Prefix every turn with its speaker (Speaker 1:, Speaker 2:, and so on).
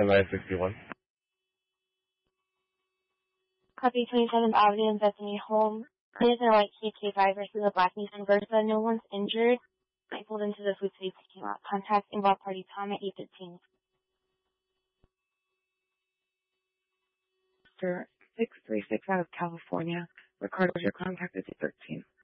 Speaker 1: 961.
Speaker 2: Copy 27th Avenue and Bethany Home. There's a white KK5 versus a black Nissan Versa. No one's injured. I pulled into the food safety lot. Contact involved party Tom at 8:15.
Speaker 3: Sir, 636 out of California. Ricardo's your contact at 8:13.